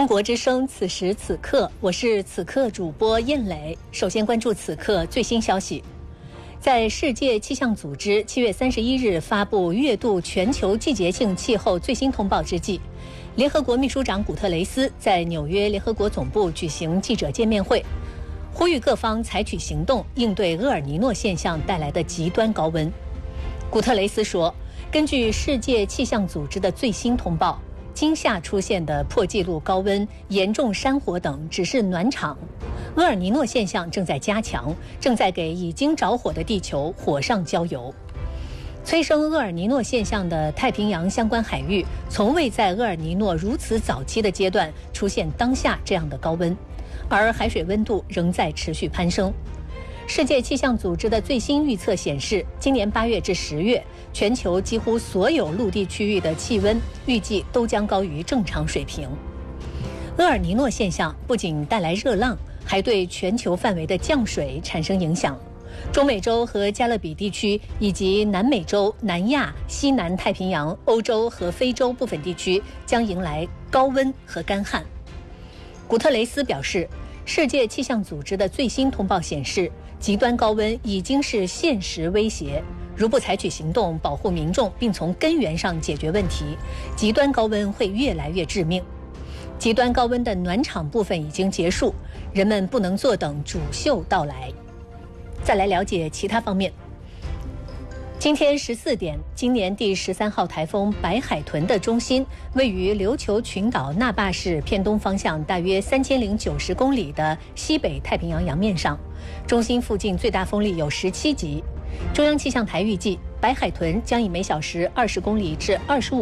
中国之声，此时此刻，我是此刻主播燕磊。首先关注此刻最新消息。在世界气象组织7月31日发布月度全球季节性气候最新通报之际，联合国秘书长古特雷斯在纽约联合国总部举行记者见面会，呼吁各方采取行动应对厄尔尼诺现象带来的极端高温。古特雷斯说，根据世界气象组织的最新通报，今夏出现的破纪录高温、严重山火等只是暖场，厄尔尼诺现象正在加强，正在给已经着火的地球火上浇油。催生厄尔尼诺现象的太平洋相关海域，从未在厄尔尼诺如此早期的阶段出现当下这样的高温，而海水温度仍在持续攀升。世界气象组织的最新预测显示，今年8月至10月，全球几乎所有陆地区域的气温预计都将高于正常水平。厄尔尼诺现象不仅带来热浪，还对全球范围的降水产生影响。中美洲和加勒比地区以及南美洲、南亚、西南太平洋、欧洲和非洲部分地区将迎来高温和干旱。古特雷斯表示，世界气象组织的最新通报显示，极端高温已经是现实威胁，如不采取行动保护民众并从根源上解决问题，极端高温会越来越致命。极端高温的暖场部分已经结束，人们不能坐等主秀到来。再来了解其他方面。今天14点，今年第13号台风白海豚的中心位于琉球群岛那霸市偏东方向大约3090公里的西北太平洋洋面上，中心附近最大风力有17级。中央气象台预计，白海豚将以每小时20公里至25